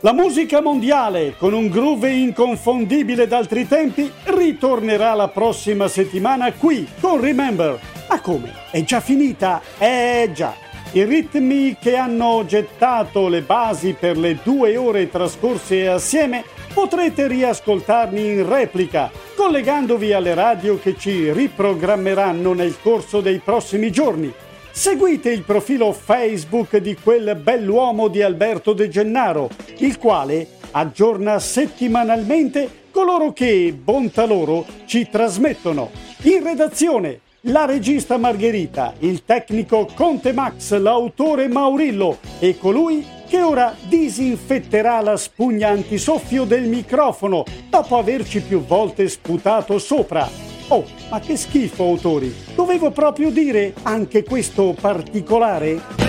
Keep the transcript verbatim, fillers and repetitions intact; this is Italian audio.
La musica mondiale, con un groove inconfondibile d'altri tempi, ritornerà la prossima settimana qui con Remember. Ma come? È già finita? Eh già! I ritmi che hanno gettato le basi per le due ore trascorse assieme potrete riascoltarli in replica, collegandovi alle radio che ci riprogrammeranno nel corso dei prossimi giorni. Seguite il profilo Facebook di quel bell'uomo di Alberto De Gennaro, il quale aggiorna settimanalmente coloro che, bontà loro, ci trasmettono. In redazione, la regista Margherita, il tecnico Conte Max, l'autore Maurillo e colui che ora disinfetterà la spugna antisoffio del microfono dopo averci più volte sputato sopra. Oh, ma che schifo, autori! Dovevo proprio dire anche questo particolare?